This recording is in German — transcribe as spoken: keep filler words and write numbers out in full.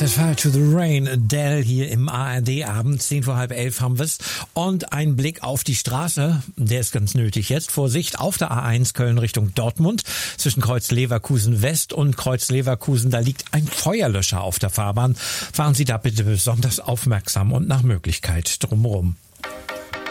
Set Fire to the Rain, Adele hier im A R D-Abend, zehn vor halb elf haben wir's. Und ein Blick auf die Straße, der ist ganz nötig jetzt. Vorsicht, auf der A eins Köln Richtung Dortmund, zwischen Kreuz Leverkusen West und Kreuz Leverkusen, da liegt ein Feuerlöscher auf der Fahrbahn. Fahren Sie da bitte besonders aufmerksam und nach Möglichkeit drumherum.